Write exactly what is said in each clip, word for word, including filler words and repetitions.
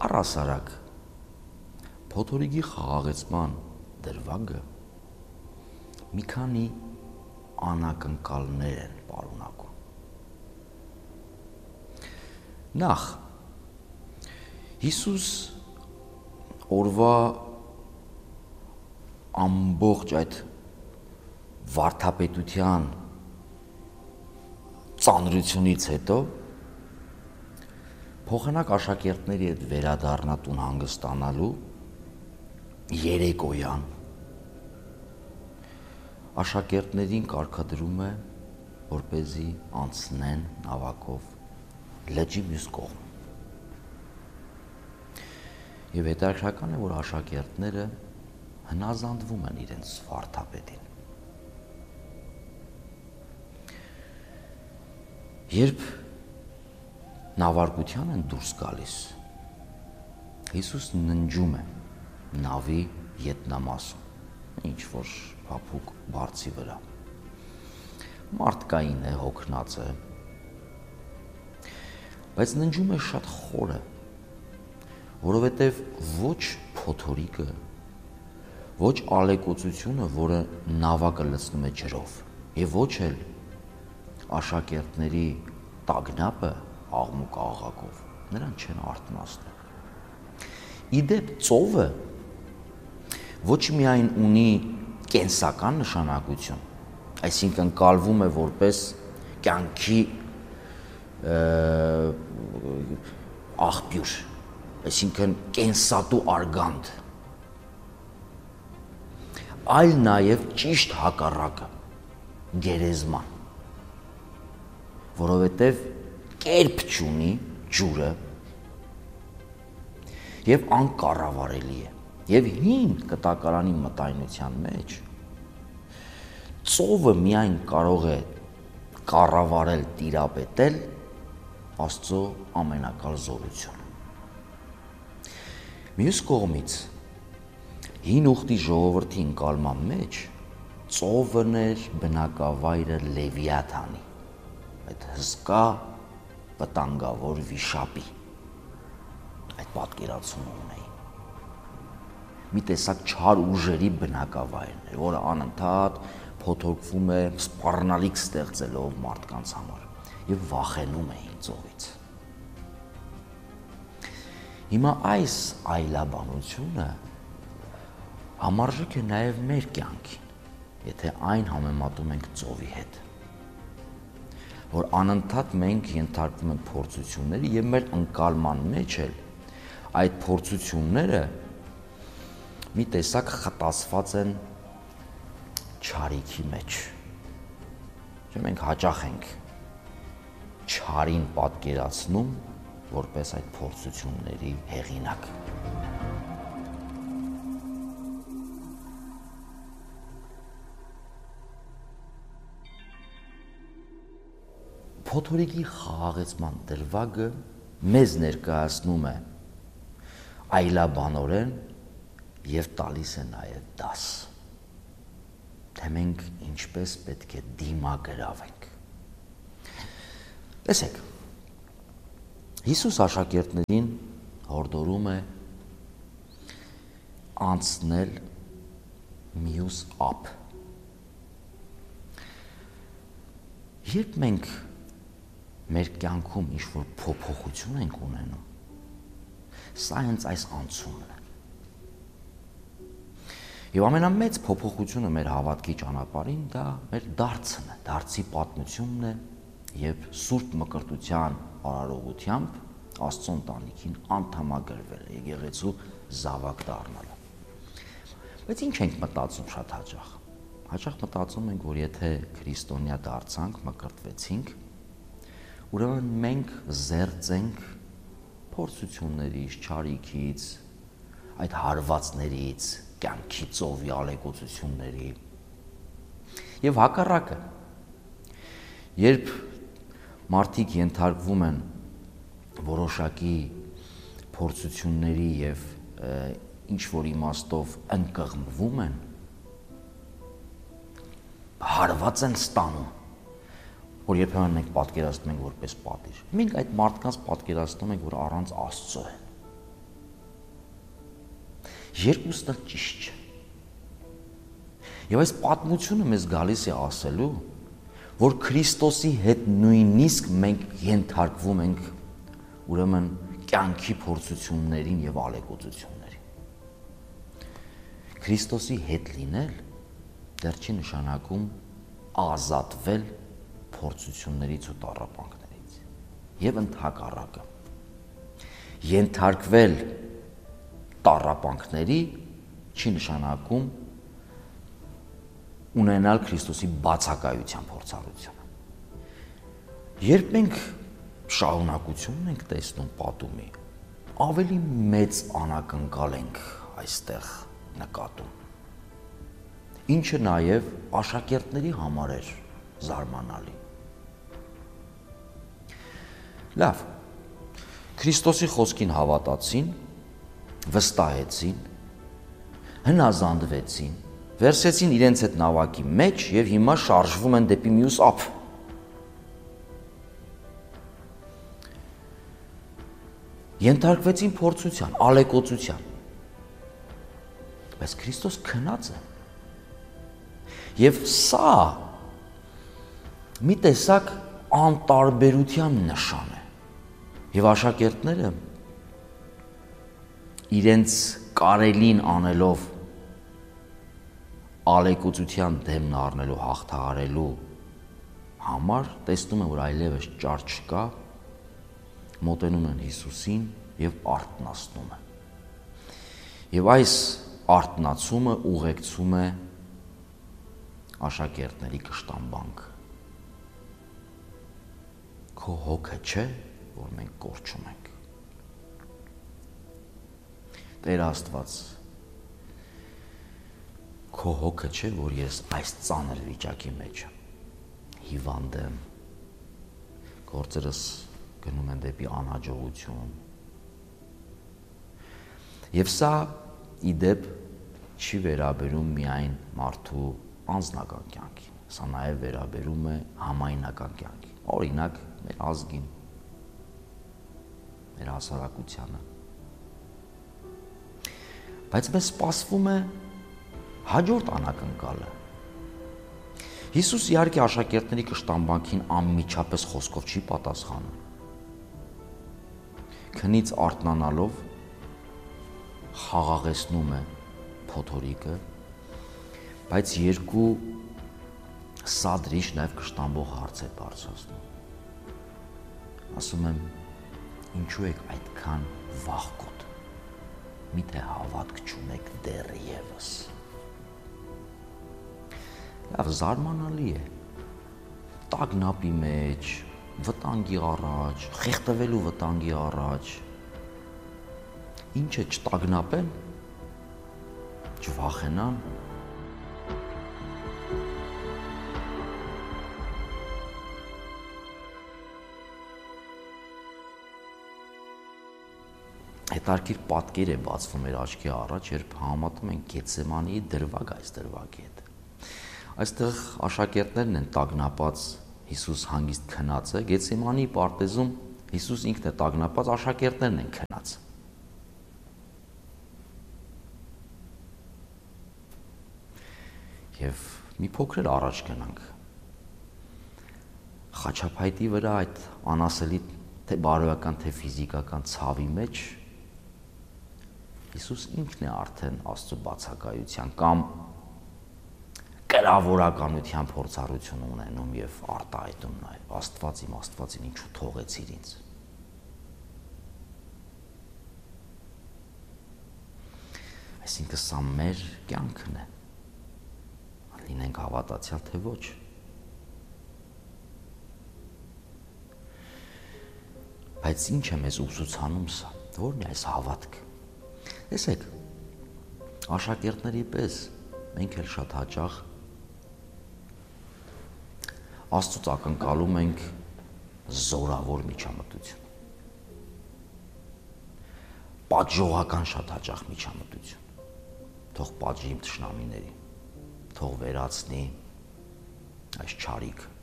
առասարակ փոթորիկի խաղաղեցման դրվագը մի քանի անակնկալներ են պարունակում։ Նախ Հիսուս օրվա ամբողջ այդ վարդապետության ծանրությունից հետո փոխանակ աշակերտների հետ վերադառնա տուն հանգստանալու երեկոյան աշակերտներին կարգադրում է, որպեսզի անցնեն նավակով լճի մյուս կողմ։ Եվ հետաքրքրական է, որ աշակերտները հնազանդվում են իրենց վարդապետին։ Երբ նավարկության են դուրս գալիս, Հիսուս ննջում է նավի ետնամասում, ինչ որ փափուկ բարձի վրա։ Մարդկային է, հոգնած է, բայց ննջում է շատ խորը, որովհետև ոչ փոթորիկը, ոչ ալեկոծությունը, որը նավակը լցնում է ջրով, եւ ոչ էլ աշակերտների տագնապը աղմուկ աղաղակով նրան չեն արթնացնում։ Իդեպ ծովը ոչ միայն ունի կենսական նշանակություն, այսինքն կալվում է որպես կյանքի աղբյուր, այսինքն կենսատու արգանդ, այլ նաև ճիշտ հակառակը, գերեզման, որովհետև կերպ չունի ջուրը և անկառավարելի է, և հին կտակարանի մտայնության մեջ ծովը միայն կարող է կառավարել, տիրապետել Աստծո ամենակալ զորությունը։ Մյուս կողմից հին ուխտի ժողովրդի ընկալման մեջ ծովն էր բնակավայրը Լևիաթանի, այդ հսկա վտանգավոր վիշապի, այդ պատկերացումը ունեին։ Մի տեսակ չար ուժերի բնակավայրն էր, որը անընդհատ փոթորկվում է սպառնալիք ստեղծելով մարդկանց համար և վախենում էին ծովից։ Հիմա այս այլաբանությունը համարժեք է նաև մեր կյանքին, եթե այն համեմատում ենք ծովի հետ, որ անընդհատ մենք ենթարկվում ենք փորձությունների և մեր ընկալման մեջ էլ այդ փորձությունները մի տեսակ խտասված են չարիքի մեջ։ Մենք հաճախ ենք չարին պատկերացնում որպես այդ փորձությունների հեղինակ։ Փոթորիկի խաղաղեցման դրվագը մեզ ներկայացնում է այլաբանորեն և տալիս է նաև դաս, թե մենք ինչպես պետք է դիմագրավենք։ Տեսեք, Հիսուս աշակերտներին հորդորում է անցնել մյուս ափ։ Երբ մենք մեր կյանքում ինչ-որ փոփոխություն ենք ունենում, սա հենց այս անցումն է։ Եվ ամենամեծ փոփոխությունը մեր հավատքի ճանապարհին դա մեր դարձն է, դարձի պատմությունն է և սուրբ մկրտության արարողությամբ Աստծո ընտանիքին անդամագրվել է, եկեղեցու զավակ դառնալը։ Բայց ինչ ենք մտածում շատ հաճախ։ Հաճախ մտածում ենք, որ եթե քրիստոնյա դարձանք, մկրտվեցինք, ուրեմն մենք զերծ ենք փորձություններից, չարիքից, այդ հարվածներից, կյանքի ծովի ալեկոծությունների և հակառակը։ Երբ մարդիկ ենթարկվում են որոշակի փորձությունների և ինչ-որ իմաստով ընկղմվում են, հարված են ստանում, որ երբեմն մենք պատկերացնում ենք որպես պատիժ։ Մենք այդ մարդկանց պատկերացնում ենք, որ առանց Աստծո են։ Երկուսն էլ ճիշտ չէ։ Եվ այս պատմությունը մեզ գալիս է ասելու, որ Քրիստոսի հետ նույնիսկ մենք ենթարկվում ենք ուրեմն կյանքի փորձություններին եւ ալեկոծություններին։ Քրիստոսի հետ լինել դեռ չի նշանակում ազատվել փորձություններից ու տառապանքներից եւ ընդհակառակը ենթարկվել տառապանքների չի նշանակում ունենալ Քրիստոսի բացակայության փորձառությունը։ Երբ մենք շարունակությունն ենք տեսնում պատումի, ավելի մեծ անակնկալ ենք այստեղ նկատում, ինչը նաև աշակերտների համար էր զարմանալի։ Լավ, Քրիստոսի խոսքին հավատացին, վստահեցին, հնազանդվեցին, վերցեցին իրենց հետ նավակի մեջ եւ հիմա շարժվում են դեպի մյուս ափ։ Ենթարկվեցին փորձության, ալեկոծության։ Բայց Քրիստոս քնած է։ Եվ սա մի տեսակ անտարբերության նշան է։ Եվ աշակերտները իրենց կարելին անելով ալեկոծության դեմն առնելու, հաղթահարելու համար տեսնում են, որ այլևս ճար չկա, մոտենում են Հիսուսին եւ արթնացնում են։ Եվ այս արթնացումը ուղեկցում է աշակերտների կշտամբանք։ Քո հոգը չէ, որ մենք կորչում ենք։ Տեր Աստված, քո հոգը չէ, որ ես այս ծանր վիճակի մեջ եմ, հիվանդ եմ, գործերս գնում են դեպի անհաջողություն։ Եվ սա իդեպ չի վերաբերում միայն մարդու անձնական կյանքին, սա նաև վերաբերում է համայնական կյանքին, օրինակ մեր ազգին, մեր հասարակությանը։ Բայց մեզ սպասվում է հաջորդ անակնկալը։ Հիսուս իհարկե աշակերտների կշտամբանքին անմիջապես խոսքով չի պատասխանում։ Քնից արթնանալով խաղաղեցնում է փոթորիկը, բայց երկու սադրիչ նաև կշտամբող հարց է բարձրացնում։ Ասում եմ, ինչու եք այդքան վախկոտ, միթե հավատք չունեք դեռևս։ Լավ, զարմանալի է, տագնապի մեջ, վտանգի առաջ, խեղդվելու վտանգի առաջ, ինչը չտագնապեն, չվախենան, հետարքիր պատկեր է բացվում մեր աչքի առաջ, երբ համատում են Գեթսեմանիի դրվագ այս դրվագի հետ։ Այստեղ աշակերտներն են տագնապած, Հիսուս հանգիստ քնած է, Գեթսեմանիի պարտեզում Հիսուս ինքն է տագնապած, աշակերտներն են քնած։ Եվ մի փոքր առաջ գնանք։ Խաչափայտի վրա այդ անասելի թե բարոյական, թե ֆիզիկական ցավի մեջ Հիսուս ինքն է արդեն Աստծո բացակայության կամ կրավորականության փորձառություն ունենում եւ արտահայտում նաեւ Աստված իմ Աստվածին ինչու թողեցիր ինձ։ Այսինքն սա մեր կյանքն է։ Լինենք հավատացյալ թե ոչ։ Բայց ինչ է մեզ ուսուցանում սա, որն է այս հավատքը։ Տեսեք, աշակերտների պես մենք էլ շատ հաճախ Աստծուց ակնկալում ենք զորավոր միջամտություն, պատժողական շատ հաճախ միջամտություն, թող պատժի իմ թշնամիներին, թող վերացնի այս չարիքը։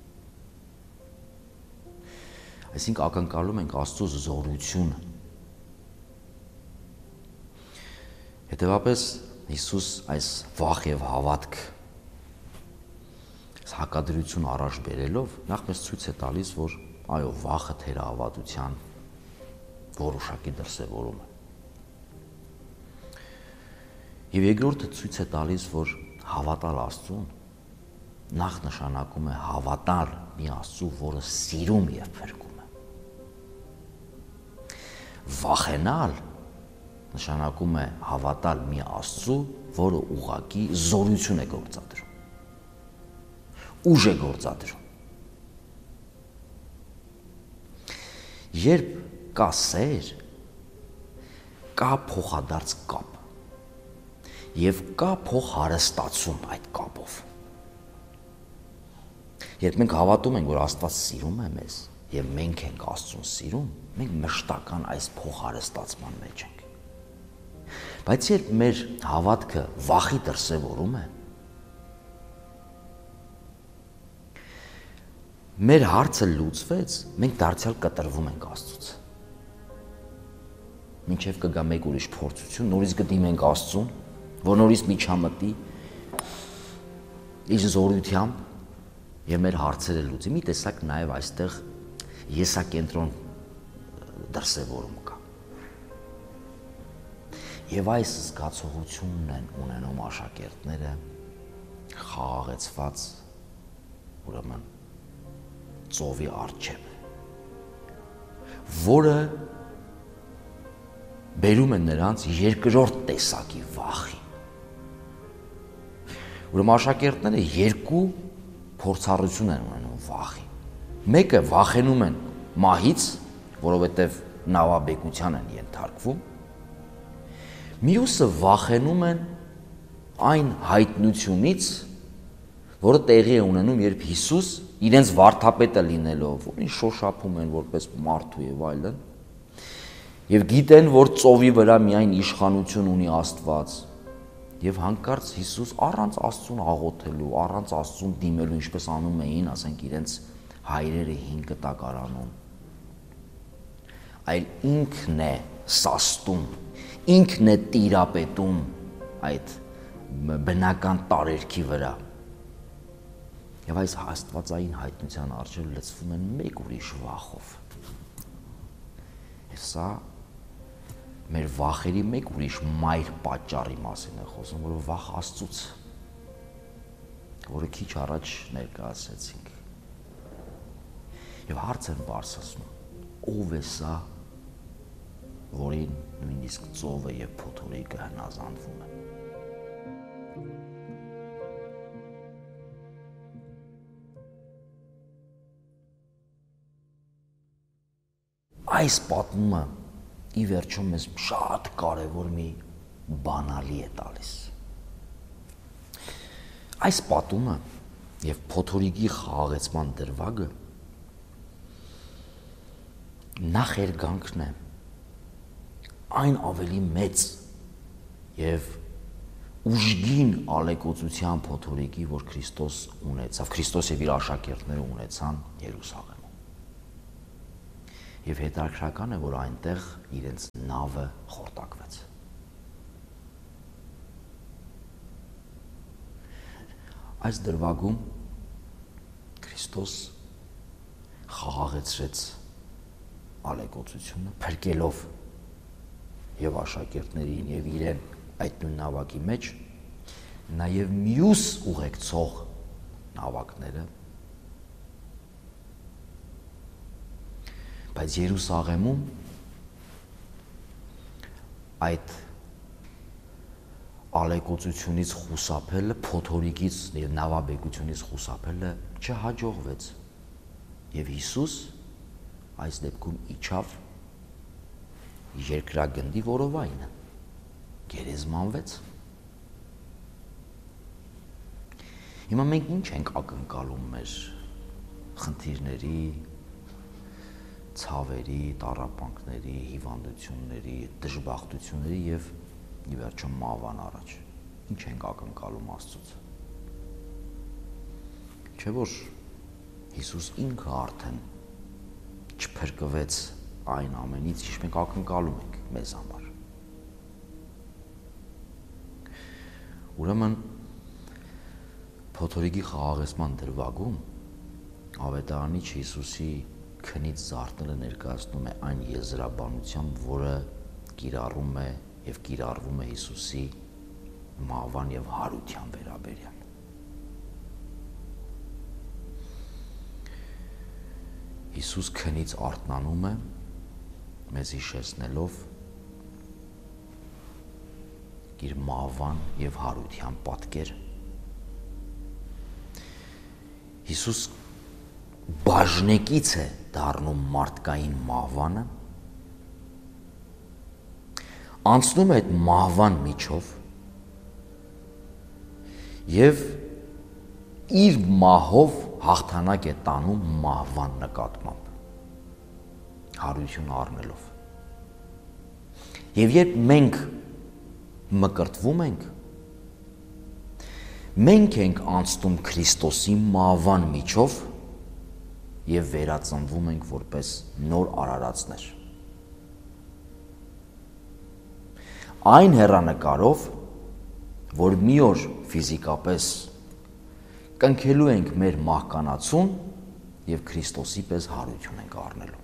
Այսինքն ակնկալում ենք Աստծո զորությունը։ Հետևաբար Հիսուս այս վախ եւ հավատք հակադրություն առաջ բերելով նախ մեզ ցույց է տալիս, որ այո, վախը թերահավատության որոշակի դրսևորում է։ Եվ երկրորդը ցույց է տալիս, որ հավատալ Աստծուն նախ նշանակում է հավատալ մի Աստծու, որը սիրում եւ փրկում է։ Վախենալ նշանակում է հավատալ մի Աստծու, որը ուղղակի զորություն է գործադրում, ուժ է գործադրում։ Երբ կա սեր, կա փոխադարձ կապ եւ կա փոխհարստացում այդ կապով։ Երբ մենք հավատում ենք, որ Աստված սիրում է մեզ եւ մենք ենք Աստծուն սիրում, մենք մշտական այս փոխհարստացման մեջ ենք։ Բայց երբ մեր հավատքը վախի դրսևորում է, մեր հարցը լուծվեց, մենք դարձյալ կտրվում ենք Աստծուց։ Մինչև կգա մեկ ուրիշ փորձություն, նորից կդիմենք Աստծուն, որ նորից միջամտի իր զորությամբ եւ մեր հարցերը լուծի։ Մի տեսակ նաեւ այստեղ եսակենտրոն դրսևորում կա։ Եվ այս զգացողությունն են ունենում աշակերտները խաղաղեցված ուրեմն ծովի առջև, որը բերում է նրանց երկրորդ տեսակի վախի։ Ուրեմն աշակերտները երկու փորձառություն են ունենում վախի։ Մեկը վախենում են մահից, որովհետև նավաբեկության են ենթարկվում, մյուսը վախենում են այն հայտնությունից, որը տեղի է ունենում, երբ Հիսուս իրենց վարդապետը լինելով, որին շոշափում են որպես մարդու եւ այլն, եւ գիտեն, որ ծովի վրա միայն իշխանություն ունի Աստված, եւ հանկարծ Հիսուս առանց Աստծուն աղոթելու, առանց Աստծուն դիմելու, ինչպես անում էին, ասենք իրենց հայրերը հին կտակարանում, այլ ինքն է սաստում, ինքն է տիրապետում այդ բնական տարերքի վրա։ Եվ այս աստվածային հայտնության առջև լցվում են մեկ ուրիշ վախով։ Եվ սա մեր վախերի մեկ ուրիշ մայր պատճառի մասին է խոսում, որը վախ Աստծուց, որը քիչ առաջ ներկայացրեցինք։ Եվ հարց են բարձրացնում, ով է սա, որին նույնիսկ ծովը եւ փոթորիկը հնազանդվում են։ Այս պատմումը ի վերջո մեզ շատ կարևոր մի բանալի է տալիս։ Այս պատումը եւ փոթորիկի խաղաղեցման դրվագը նախերգանքն է այն ավելի մեծ եւ ուժգին ալեկոծության փոթորիկի, որ Քրիստոս ունեցավ, Քրիստոս եւ իր աշակերտները ունեցան Երուսաղեմում։ Եվ հետաքրքրական է, որ այնտեղ իրենց նավը խորտակվեց։ Այս դրվագում Քրիստոս խաղաղեցրեց ալեկոծությունը, փրկելով եւ աշակերտներին եւ իրեն այդ նույն նավակի մեջ, նաեւ մյուս ուղեկցող նավակները, բայց Երուսաղեմում այդ ալեկոծությունից խուսափելը, փոթորիկից եւ նավաբեկությունից խուսափելը չհաջողվեց։ Եվ Հիսուս այս դեպքում իջավ երկրագնդի որովայնը, գերեզմանվեց։ Հիմա մենք ինչ ենք ակնկալում մեր խնդիրների, ցավերի, տառապանքների, հիվանդությունների, դժբախտությունների եւ ի վերջո մահվան առաջ։ Ինչ ենք ակնկալում Աստծուց։ Չէ՞ որ Հիսուս ինքը արդեն չփրկվեց այն ամենից, ինչ մենք ակնկալում ենք մեզ համար։ Ուրեմն փոթորիկի խաղաղեցման դրվագում Ավետարանիչ Հիսուսի քնից զարթնելը ներկայացնում է այն եզրաբանությամբ, որը կիրառում է եւ կիրառվում է Հիսուսի մահվան եւ հարության վերաբերյալ։ Հիսուս քնից արթնանում է, մեզ հիշեցնելով իր մահվան եւ հարության պատկերը։ Հիսուս բաժնեկից է դառնում մարդկային մահվանը, անցնում է այդ մահվան միջով եւ իր մահով հաղթանակ է տանում մահվան նկատմամբ, հարություն առնելով։ Եվ երբ մենք մկրտվում ենք, մենք ենք անցնում Քրիստոսի մահվան միջով եւ վերածնվում ենք որպես նոր արարածներ։ Այն հեռանկարով, որ մի օր ֆիզիկապես կնքելու ենք մեր մահկանացուն եւ Քրիստոսի պես հարություն ենք առնելու։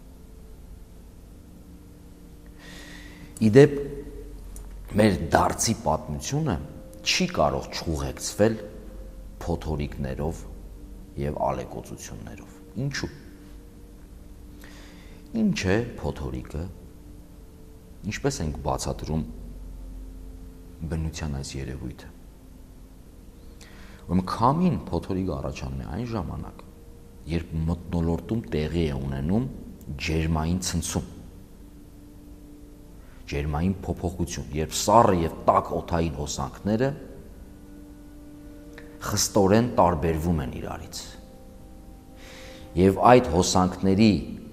Իդեպ մեր դարձի պատմությունը չի կարող չուղեկցվել փոթորիկներով եւ ալեկոծություններով։ Ինչու՞։ Ինչ է փոթորիկը, ինչպես ենք բացատրում բնության այս երևույթը։ Ուրեմն քամին փոթորիկը առաջանում է այն ժամանակ, երբ մթնոլորտում տեղի է ունենում ջերմային ցնցում, ջերմային փոփոխություն, երբ սառը եւ տաք օդային հոսանքները խստորեն տարբերվում են իրարից։ Եվ այդ հոսանքների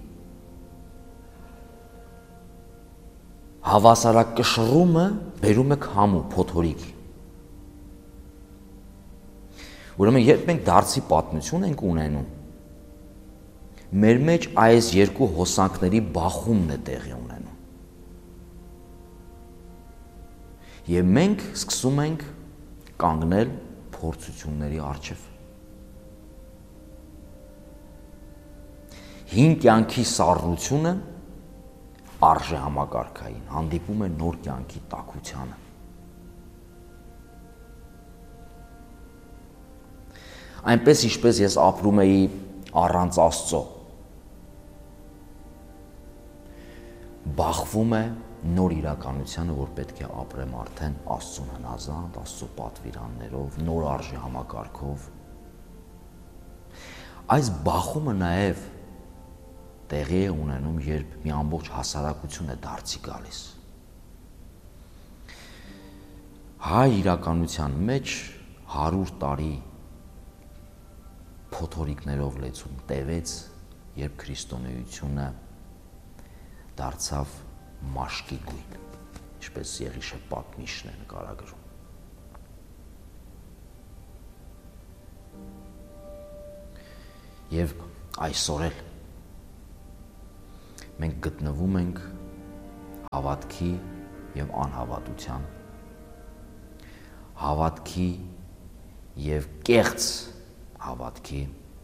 հավասարակշռումը բերում է քամու, փոթորիկ։ Ուրեմն երբ մենք դարձի պատմություն ենք ունենում, մեր մեջ այս երկու հոսանքների բախումն է տեղի ունենում։ Եվ մենք սկսում ենք կանգնել փորձությունների առջև։ Հին կյանքի սառնությունը արժե համակարգային, հանդիպում է նոր կյանքի տաքությանը։ Այնպես ինչպես ես ապրում էի առանց Աստծո, բախվում է նոր իրականությանը, որ պետք է ապրեմ արդեն Աստծուն հնազանդ, Աստծո պատվիրաններով, նոր արժե համակարգով։ Այս բախումը նաև տեղի է ունենում, երբ մի ամբողջ հասարակություն է դարձի գալիս։ Հայ իրականության մեջ հարյուր տարի փոթորիկներով լեցուն տևեց, երբ քրիստոնեությունը դարձավ մաշկի գույն, ինչպես Եղիշե պատմիչն է նկարագրում։ Եվ այսօր էլ մենք գտնվում ենք հավատքի եւ անհավատության, հավատքի եւ կեղծ հավատքի,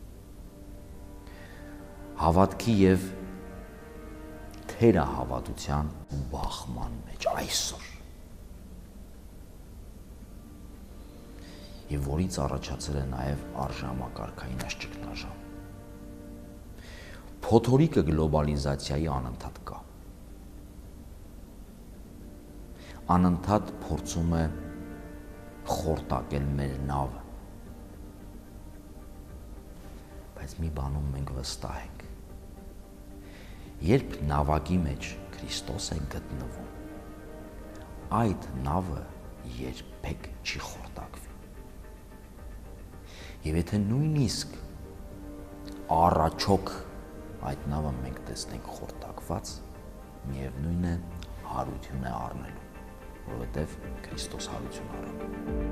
հավատքի եւ թերահավատության բախման մեջ այսօր։ Եվ որից առաջացել է նաեւ արժանապատվային այս ճգնաժամ։ Փոթորիկը գլոբալիզացիայի անընդհատ կա։ Անընդհատ փորձում է խորտակել մեր նավը։ Բայց մի բանում մենք վստահ ենք։ Երբ նավակի մեջ Քրիստոս է գտնվում, այդ նավը երբեք չի խորտակվի։ Եվ եթե նույնիսկ առաջոք այդ նավը մենք տեսնենք խորտակված, միևնույն է հարություն է առնելու, որովհետև Քրիստոս հարություն առավ։